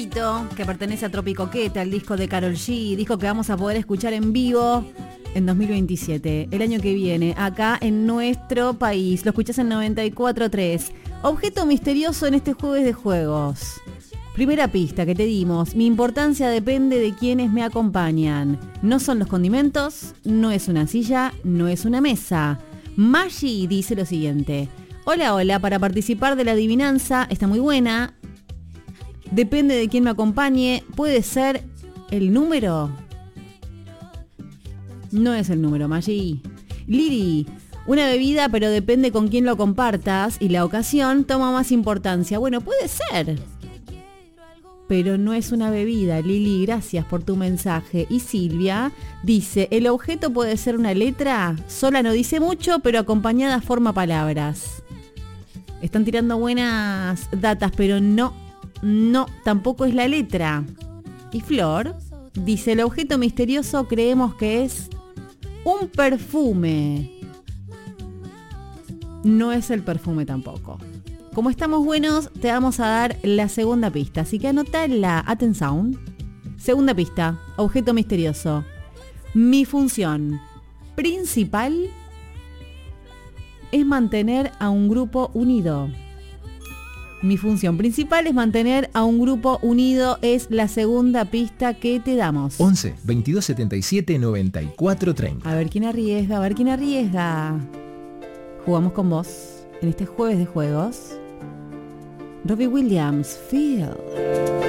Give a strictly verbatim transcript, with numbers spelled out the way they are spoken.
Despacito, que pertenece a Tropicoqueta, el disco de Karol G, disco que vamos a poder escuchar en vivo en dos mil veintisiete, el año que viene, acá en nuestro país. Lo escuchás en noventa y cuatro punto tres. Objeto misterioso en este jueves de juegos. Primera pista que te dimos: mi importancia depende de quienes me acompañan. No son los condimentos, no es una silla, no es una mesa. Maggi dice lo siguiente: hola, hola, para participar de la adivinanza, está muy buena. Depende de quién me acompañe, puede ser el número. No es el número, Maggi. Liri: una bebida, pero depende con quién lo compartas y la ocasión toma más importancia. Bueno, puede ser, pero no es una bebida. Lili, gracias por tu mensaje. Y Silvia dice: el objeto puede ser una letra, sola no dice mucho, pero acompañada forma palabras. Están tirando buenas datas, pero no, no, tampoco es la letra. Y Flor dice: el objeto misterioso creemos que es un perfume. No es el perfume tampoco. Como estamos buenos, te vamos a dar la segunda pista, así que anotala. Atención. Segunda pista, objeto misterioso. Mi función principal es mantener a un grupo unido. Mi función principal es mantener a un grupo unido, es la segunda pista que te damos. once, veintidós, setenta y siete, noventa y cuatro, treinta. A ver quién arriesga, a ver quién arriesga. Jugamos con vos en este jueves de juegos. Robbie Williams, Feel.